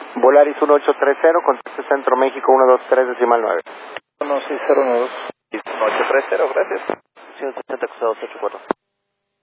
Volaris 1830, contacto Centro México 123.9. 16012. 830, gracias. 180 acusado 84.